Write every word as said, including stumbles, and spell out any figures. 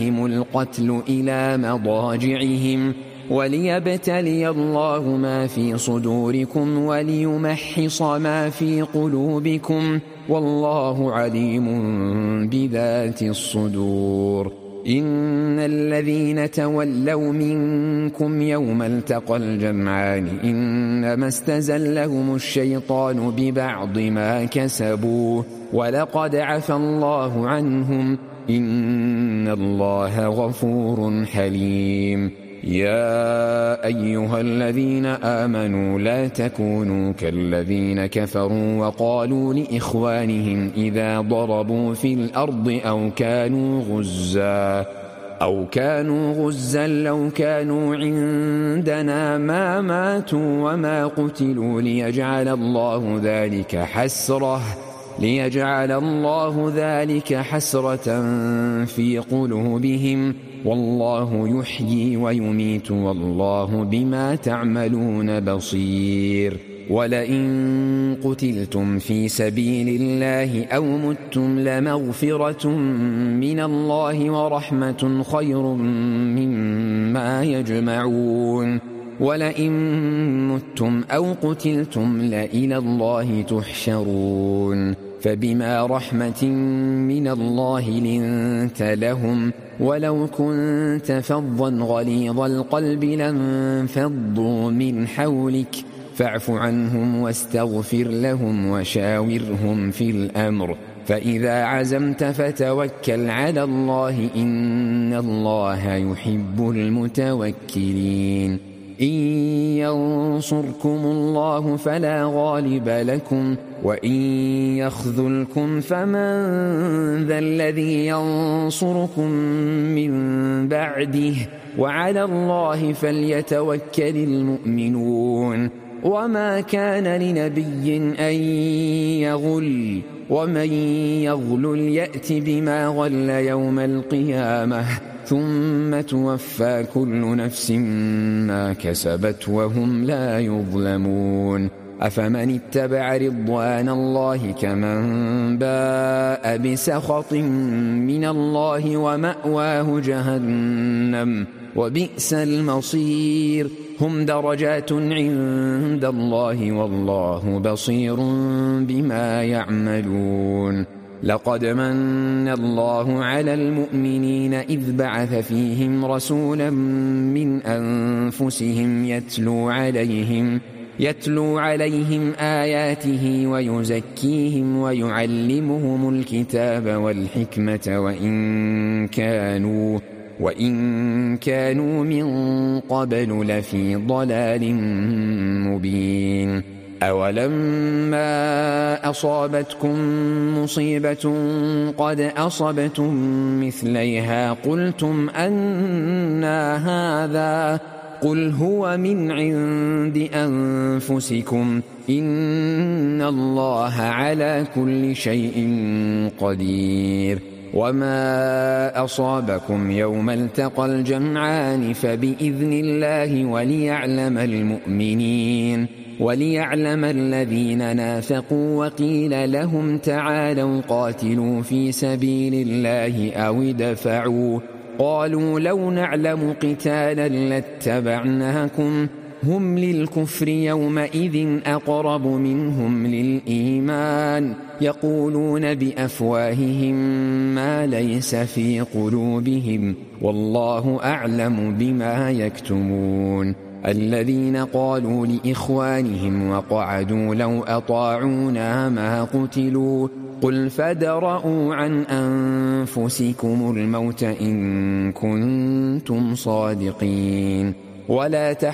القتل إلى مضاجعهم وليبتلي الله ما في صدوركم وليمحص ما في قلوبكم والله عليم بذات الصدور. إن الذين تولوا منكم يوم التقى الجمعان إنما استزلهم الشيطان ببعض ما كسبوا ولقد عفى الله عنهم إن الله غفور حليم. يا أيها الذين آمنوا لا تكونوا كالذين كفروا وقالوا لإخوانهم إذا ضربوا في الأرض أو كانوا غزا أو كانوا غزا لو كانوا عندنا ما ماتوا وما قتلوا ليجعل الله ذلك حسرة ليجعل الله ذلك حسرة في قلوبهم والله يحيي ويميت والله بما تعملون بصير. ولئن قتلتم في سبيل الله أو متم لمغفرة من الله ورحمة خير مما يجمعون. ولئن متم أو قتلتم لإلى الله تحشرون. فبما رحمة من الله لنت لهم ولو كنت فظا غليظ القلب لانفضوا من حولك فاعف عنهم واستغفر لهم وشاورهم في الأمر فإذا عزمت فتوكل على الله إن الله يحب المتوكلين. إن ينصركم الله فلا غالب لكم وإن يخذلكم فمن ذا الذي ينصركم من بعده وعلى الله فليتوكل المؤمنون. وما كان لنبي أن يغل ومن يغل يأت بما غل يوم القيامة ثم توفى كل نفس ما كسبت وهم لا يظلمون. أفمن اتبع رضوان الله كمن باء بسخط من الله ومأواه جهنم وبئس المصير. هم درجات عند الله والله بصير بما يعملون. لقد من الله على المؤمنين إذ بعث فيهم رسولا من أنفسهم يتلو عليهم يتلو عليهم آياته ويزكيهم ويعلمهم الكتاب والحكمة وإن كانوا وإن كانوا من قبل لفي ضلال مبين. أولما أصابتكم مصيبة قد أصبتم مثليها قلتم أنى هذا قل هو من عند أنفسكم إن الله على كل شيء قدير. وما أصابكم يوم التقى الجمعان فبإذن الله وليعلم المؤمنين وليعلم الذين نافقوا وقيل لهم تعالوا قاتلوا في سبيل الله أو ادفعوا قالوا لو نعلم قتالا لاتبعناكم هم للكفر يومئذ أقرب منهم للإيمان يقولون بأفواههم ما ليس في قلوبهم والله أعلم بما يكتمون. الذين قالوا لإخوانهم وقعدوا لو أطاعونا ما قتلوا قل فادرءوا عن أنفسكم الموت إن كنتم صادقين. ولا